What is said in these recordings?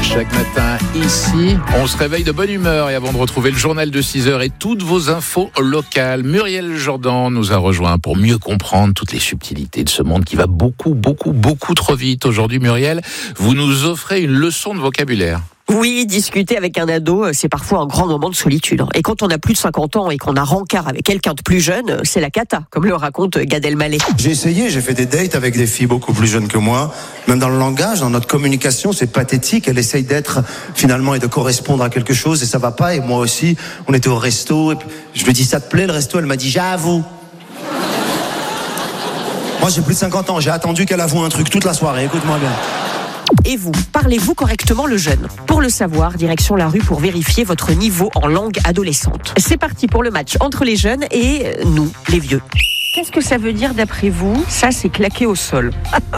Chaque matin, ici, on se réveille de bonne humeur et avant de retrouver le journal de 6h et toutes vos infos locales, Muriel Jourdan nous a rejoint pour mieux comprendre toutes les subtilités de ce monde qui va beaucoup trop vite. Aujourd'hui, Muriel, vous nous offrez une leçon de vocabulaire. Oui, discuter avec un ado, c'est parfois un grand moment de solitude. Et quand on a plus de 50 ans et qu'on a rencard avec quelqu'un de plus jeune, c'est la cata, comme le raconte Gad Elmaleh. J'ai fait des dates avec des filles beaucoup plus jeunes que moi. Même dans le langage, dans notre communication, c'est pathétique. Elle essaye d'être, finalement, et de correspondre à quelque chose, et ça va pas. Et moi aussi, on était au resto, et je lui ai dit, ça te plaît le resto? Elle m'a dit, j'avoue. Moi, j'ai plus de 50 ans, j'ai attendu qu'elle avoue un truc toute la soirée, écoute-moi bien. Et vous, parlez-vous correctement le jeune? Pour le savoir, direction la rue pour vérifier votre niveau en langue adolescente. C'est parti pour le match entre les jeunes et nous, les vieux. Qu'est-ce que ça veut dire d'après vous? Ça, c'est claqué au sol.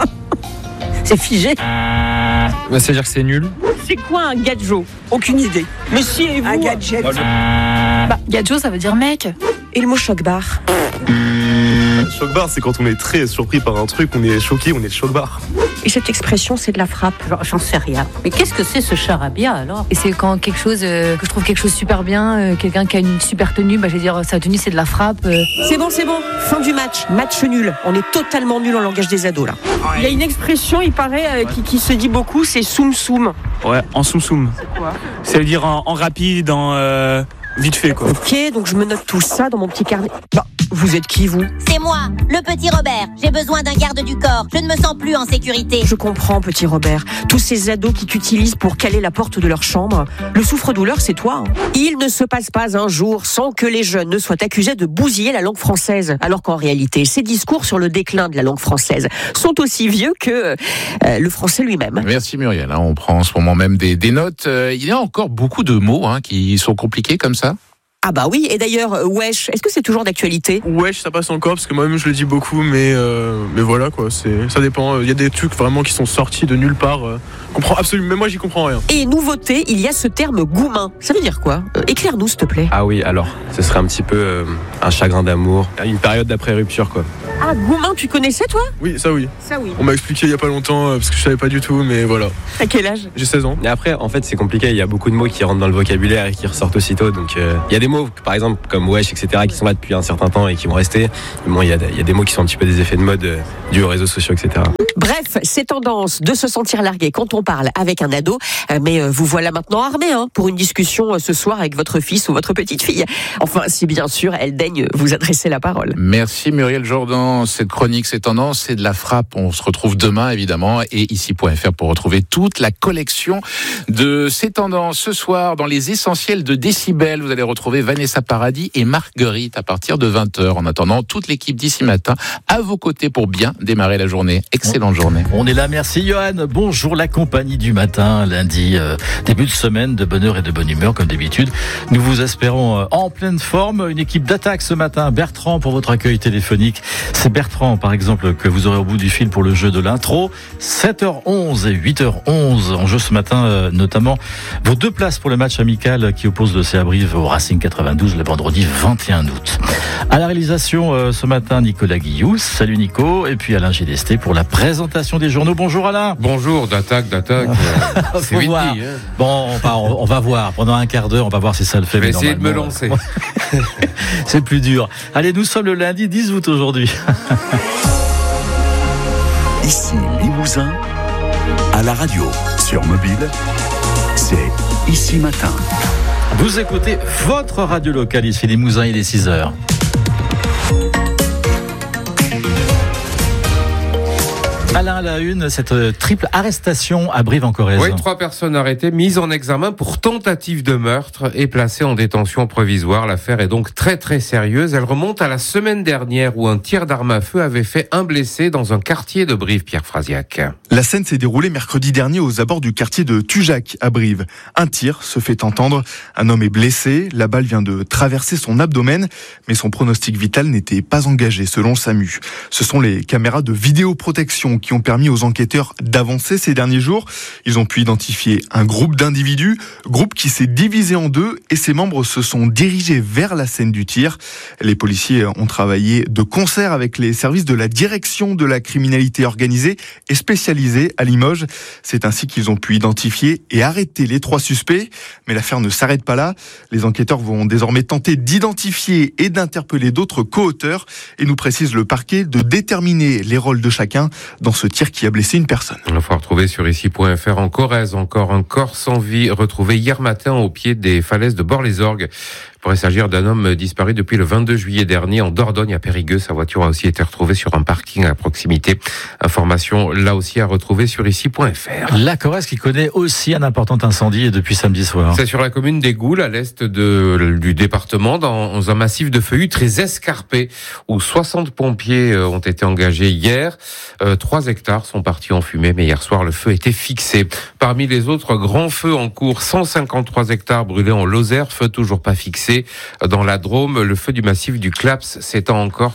C'est figé. Ça veut dire que c'est nul. C'est quoi un gadjo? Aucune idée. Mais si, et vous? Un gadget. Gadjo, ça veut dire mec. Et le mot choc-bar? Choc-bar, c'est quand on est très surpris par un truc, on est choqué, on est choc-bar. Et cette expression, c'est de la frappe? J'en sais rien. Mais qu'est-ce que c'est ce charabia alors? Et c'est quand quelque chose, que je trouve quelque chose super bien, quelqu'un qui a une super tenue, je vais dire sa tenue c'est de la frappe. C'est bon. Fin du match. Match nul. On est totalement nul en langage des ados là. Il y a une expression, il paraît, qui se dit beaucoup, c'est soum soum. Ouais, en soum soum. C'est quoi? Ça veut dire en rapide, en vite fait quoi. Ok, donc je me note tout ça dans mon petit carnet. Vous êtes qui, vous? C'est moi, le petit Robert. J'ai besoin d'un garde du corps. Je ne me sens plus en sécurité. Je comprends, petit Robert. Tous ces ados qui t'utilisent pour caler la porte de leur chambre. Le souffre-douleur, c'est toi. Il ne se passe pas un jour sans que les jeunes ne soient accusés de bousiller la langue française. Alors qu'en réalité, ces discours sur le déclin de la langue française sont aussi vieux que le français lui-même. Merci Muriel, on prend en ce moment même des notes. Il y a encore beaucoup de mots qui sont compliqués comme ça. Ah bah oui, et d'ailleurs, wesh, est-ce que c'est toujours d'actualité? Wesh, ça passe encore, parce que moi-même je le dis beaucoup, mais voilà quoi, ça dépend. Il y a des trucs vraiment qui sont sortis de nulle part. Comprends absolument, même moi j'y comprends rien. Et nouveauté, il y a ce terme goumin. Ça veut dire quoi? Éclaire-nous s'il te plaît. Ah oui, alors, ce serait un petit peu un chagrin d'amour, une période d'après-rupture quoi. Ah, goumin, tu connaissais toi? Oui, ça oui. Ça oui. On m'a expliqué il y a pas longtemps, parce que je savais pas du tout, mais voilà. À quel âge? J'ai 16 ans. Et après, en fait, c'est compliqué, il y a beaucoup de mots qui rentrent dans le vocabulaire et qui ressortent aussitôt, donc il y a des mots, par exemple, comme wesh, etc., qui sont là depuis un certain temps et qui vont rester. Mais bon, il y a des mots qui sont un petit peu des effets de mode dus aux réseaux sociaux, etc. Bref, c'est tendance de se sentir largué quand on parle avec un ado, mais vous voilà maintenant armé pour une discussion ce soir avec votre fils ou votre petite fille. Enfin, si bien sûr, elle daigne vous adresser la parole. Merci Muriel Jourdan. Cette chronique, c'est tendance, c'est de la frappe. On se retrouve demain, évidemment, et ici.fr pour retrouver toute la collection de ces tendances. Ce soir, dans les essentiels de Décibel, vous allez retrouver Vanessa Paradis et Marguerite à partir de 20h. En attendant, toute l'équipe d'ici matin à vos côtés pour bien démarrer la journée. Excellente journée. On est là, merci Johan. Bonjour la compagnie du matin, lundi, début de semaine, de bonne heure et de bonne humeur comme d'habitude. Nous vous espérons en pleine forme. Une équipe d'attaque ce matin. Bertrand pour votre accueil téléphonique. C'est Bertrand par exemple que vous aurez au bout du fil pour le jeu de l'intro. 7h11 et 8h11 en jeu ce matin, notamment vos 2 places pour le match amical qui oppose le CA Brive au Racing 92 le vendredi 21 août. À la réalisation ce matin, Nicolas Guillous. Salut Nico. Et puis Alain Gélesté pour la présentation des journaux. Bonjour Alain. Bonjour, d'attaque. C'est vite dit. Bon, on va voir. Pendant un quart d'heure, on va voir si ça le fait. Je vais essayer de me lancer. C'est plus dur. Allez, nous sommes le lundi 10 août aujourd'hui. Ici Limousin, à la radio, sur mobile, c'est Ici Matin. Vous écoutez votre radio locale, ici Limousin, il est 6h. Alain, à la une, cette triple arrestation à Brive-en-Corrèze. Oui, 3 personnes arrêtées, mises en examen pour tentative de meurtre et placées en détention provisoire. L'affaire est donc très très sérieuse. Elle remonte à la semaine dernière où un tir d'arme à feu avait fait un blessé dans un quartier de Brive, Pierre Frasiac. La scène s'est déroulée mercredi dernier aux abords du quartier de Tujac à Brive. Un tir se fait entendre. Un homme est blessé. La balle vient de traverser son abdomen, mais son pronostic vital n'était pas engagé selon le SAMU. Ce sont les caméras de vidéoprotection qui ont permis aux enquêteurs d'avancer ces derniers jours. Ils ont pu identifier un groupe d'individus, groupe qui s'est divisé en deux et ses membres se sont dirigés vers la scène du tir. Les policiers ont travaillé de concert avec les services de la direction de la criminalité organisée et spécialisée à Limoges. C'est ainsi qu'ils ont pu identifier et arrêter les 3 suspects. Mais l'affaire ne s'arrête pas là. Les enquêteurs vont désormais tenter d'identifier et d'interpeller d'autres co-auteurs et nous précise le parquet de déterminer les rôles de chacun dans ce tir qui a blessé une personne. Il faut retrouver sur ici.fr en Corrèze encore un corps sans vie retrouvé hier matin au pied des falaises de Bord-les-Orgues. Il pourrait s'agir d'un homme disparu depuis le 22 juillet dernier en Dordogne à Périgueux. Sa voiture a aussi été retrouvée sur un parking à proximité. Information là aussi à retrouver sur ici.fr. La Corrèze qui connaît aussi un important incendie depuis samedi soir. C'est sur la commune des Goules, à l'est du département, dans un massif de feuillus très escarpé, où 60 pompiers ont été engagés hier. 3 hectares sont partis en fumée, mais hier soir, le feu était fixé. Parmi les autres grands feux en cours, 153 hectares brûlés en Lozère, feu toujours pas fixé. Dans la Drôme, le feu du massif du Claps s'étend encore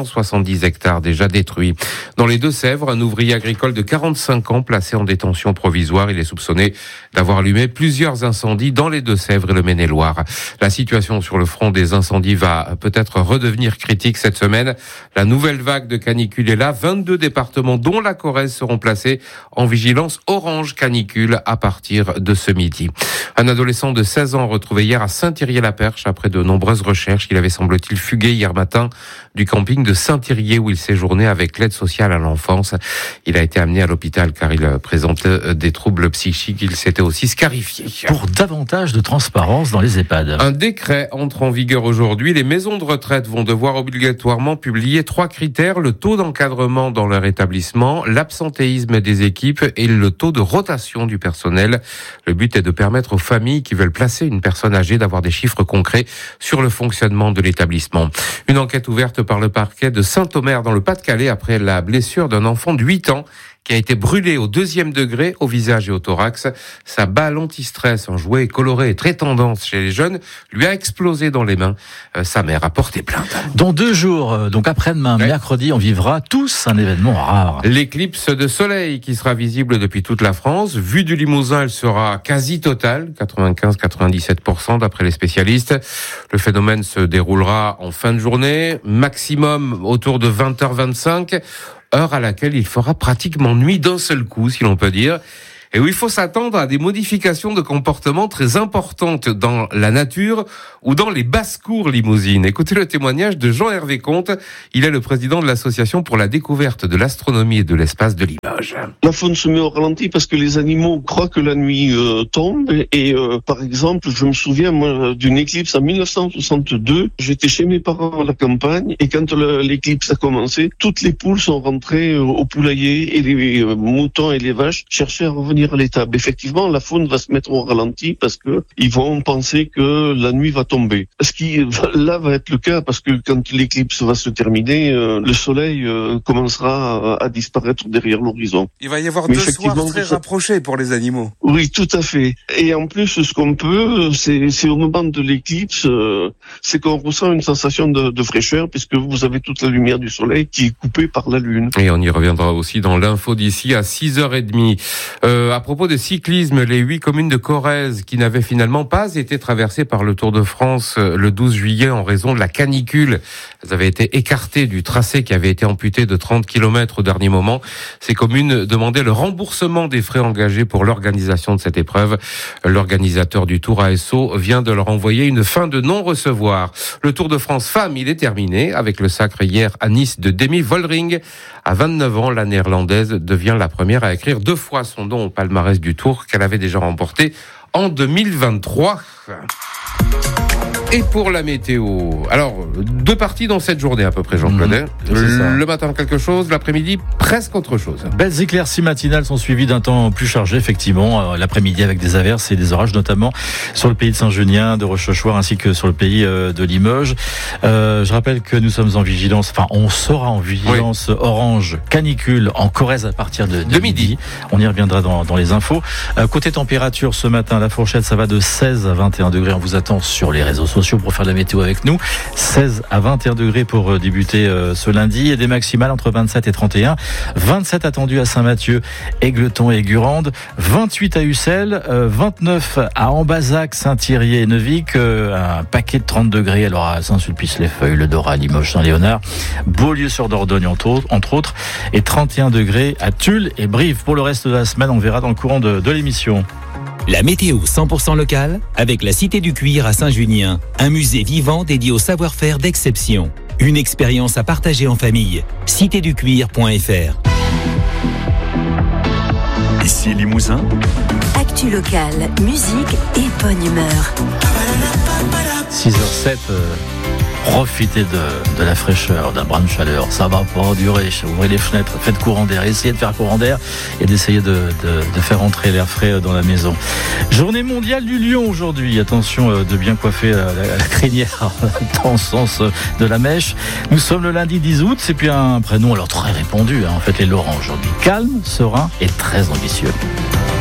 370 hectares déjà détruits. Dans les Deux-Sèvres, un ouvrier agricole de 45 ans placé en détention provisoire. Il est soupçonné d'avoir allumé plusieurs incendies dans les Deux-Sèvres et le Maine-et-Loire. La situation sur le front des incendies va peut-être redevenir critique cette semaine. La nouvelle vague de canicule est là. 22 départements, dont la Corrèze, seront placés en vigilance orange canicule à partir de ce midi. Un adolescent de 16 ans retrouvé hier à Saint-Thirier-la-Perche après de nombreuses recherches. Il avait, semble-t-il, fugué hier matin du camping de Saint-Thirier où il séjournait avec l'aide sociale à l'enfance. Il a été amené à l'hôpital car il présentait des troubles psychiques. Il s'était aussi scarifié. Pour davantage de transparence dans les EHPAD. Un décret entre en vigueur aujourd'hui. Les maisons de retraite vont devoir obligatoirement publier 3 critères: le taux d'encadrement dans leur établissement, l'absentéisme des équipes et le taux de rotation du personnel. Le but est de permettre aux familles qui veulent placer une personne âgée d'avoir des chiffres concrets sur le fonctionnement de l'établissement. Une enquête ouverte par le parquet de Saint-Omer dans le Pas-de-Calais après la blessure d'un enfant de 8 ans qui a été brûlé au 2e degré au visage et au thorax. Sa balle anti-stress, un jouet coloré et très tendance chez les jeunes, lui a explosé dans les mains. Sa mère a porté plainte. Dans 2 jours, donc après-demain, mercredi, on vivra tous un événement rare. L'éclipse de soleil qui sera visible depuis toute la France. Vue du Limousin, elle sera quasi totale, 95-97% d'après les spécialistes. Le phénomène se déroulera en fin de journée, maximum autour de 20h25. Heure à laquelle il fera pratiquement nuit d'un seul coup, si l'on peut dire, et où il faut s'attendre à des modifications de comportement très importantes dans la nature ou dans les basses-cours limousines. Écoutez le témoignage de Jean-Hervé Comte. Il est le président de l'association pour la découverte de l'astronomie et de l'espace de Limoges. La faune se met au ralenti parce que les animaux croient que la nuit tombe. Et par exemple, je me souviens moi d'une éclipse en 1962. J'étais chez mes parents à la campagne et quand l'éclipse a commencé, toutes les poules sont rentrées au poulailler et les moutons et les vaches cherchaient à revenir à l'étable. Effectivement, la faune va se mettre au ralenti parce que ils vont penser que la nuit va tomber. Ce qui là va être le cas parce que quand l'éclipse va se terminer, le soleil commencera à disparaître derrière l'horizon. Il va y avoir 2 soirs très rapprochés pour les animaux. Oui, tout à fait. Et en plus, ce qu'on peut, c'est au moment de l'éclipse, c'est qu'on ressent une sensation de fraîcheur puisque vous avez toute la lumière du soleil qui est coupée par la lune. Et on y reviendra aussi dans l'info d'ici à 6h30. À propos de cyclisme, les 8 communes de Corrèze qui n'avaient finalement pas été traversées par le Tour de France le 12 juillet en raison de la canicule. Elles avaient été écartées du tracé qui avait été amputé de 30 km au dernier moment. Ces communes demandaient le remboursement des frais engagés pour l'organisation de cette épreuve. L'organisateur du Tour ASO vient de leur envoyer une fin de non-recevoir. Le Tour de France Femmes, il est terminé avec le sacre hier à Nice de Demi Vollering. À 29 ans, la néerlandaise devient la première à écrire 2 fois son nom au palmarès du Tour qu'elle avait déjà remporté en 2023. Et pour la météo, alors 2 parties dans cette journée à peu près, Jean-Claude. Le matin quelque chose, l'après-midi presque autre chose. Belles éclaircies matinales sont suivies d'un temps plus chargé, effectivement. L'après-midi avec des averses et des orages, notamment sur le pays de Saint-Junien, de Rochechouart, ainsi que sur le pays de Limoges. Je rappelle que nous sommes en vigilance, on sera en vigilance orange canicule en Corrèze à partir de midi. On y reviendra dans les infos. Côté température, ce matin, la fourchette, ça va de 16 à 21 degrés. On vous attend sur les réseaux sociaux. sociaux pour faire de la météo avec nous. 16 à 21 degrés pour débuter ce lundi et des maximales entre 27 et 31. 27 attendus à Saint-Mathieu, Égletons et Gurande. 28 à Ussel, 29 à Ambazac, Saint-Thierry et Neuvic. Un paquet de 30 degrés alors à Saint-Sulpice-les-Feuilles, Le Dorat, Limoges, Saint-Léonard, Beaulieu-sur-Dordogne entre autres, et 31 degrés à Tulle et Brive. Pour le reste de la semaine, on verra dans le courant de l'émission. La météo 100% locale avec la Cité du Cuir à Saint-Junien, un musée vivant dédié au savoir-faire d'exception. Une expérience à partager en famille. citéducuir.fr. Ici Limousin. Actu locale, musique et bonne humeur. 6h07, profitez de la fraîcheur, d'un brin de chaleur. Ça va pas durer. Ouvrez les fenêtres, faites courant d'air. Essayez de faire courant d'air et d'essayer de faire entrer l'air frais dans la maison. Journée mondiale du lion aujourd'hui. Attention de bien coiffer la crinière dans le sens de la mèche. Nous sommes le lundi 10 août. C'est puis un prénom alors très répandu. En fait, les Laurents aujourd'hui. Calme, serein et très ambitieux.